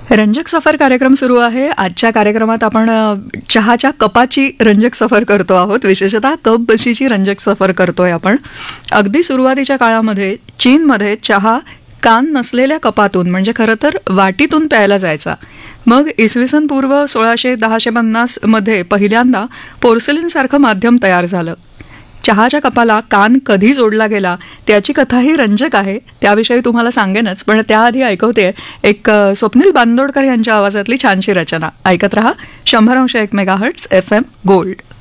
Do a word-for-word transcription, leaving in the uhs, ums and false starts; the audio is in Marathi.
रंजक सफर कार्यक्रम सुरू आहे. आजच्या कार्यक्रमात आपण अ, चहाच्या कपाची रंजक सफर करतो आहोत. विशेषतः कप बशीची रंजक सफर करतोय आपण. अगदी सुरुवातीच्या काळामध्ये चीनमध्ये चहा कान नसलेल्या कपातून म्हणजे खरं तर वाटीतून प्यायला जायचा. मग इसवी सन पूर्व सोळाशे दहाशे पन्नास मध्ये पहिल्यांदा पोर्सिलिनसारखं माध्यम तयार झालं. चहाच्या कपाला कान कधी जोडला गेला त्याची कथाही रंजक आहे. त्याविषयी तुम्हाला सांगेनच, पण त्याआधी ऐकवते एक अ, स्वप्नील बांदोडकर यांच्या आवाजातली छानशी रचना. ऐकत रहा शंभर अंश एक मेगाहर्ट्झ एफ एम गोल्ड.